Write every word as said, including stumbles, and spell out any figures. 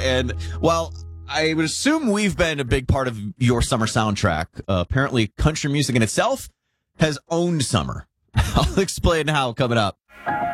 And while I would assume we've been a big part of your summer soundtrack, uh, apparently country music in itself has owned summer. I'll explain how coming up.